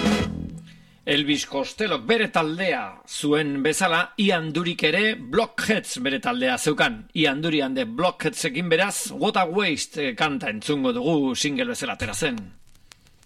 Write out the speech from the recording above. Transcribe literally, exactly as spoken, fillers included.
Elvis Costellok bere taldea zuen bezala, Ian Duryk ere Blockheads bere taldea zeukan. Ian Dury and the Blockheadsekin beraz, What a Waste kanta entzungo dugu single bezala atera zen.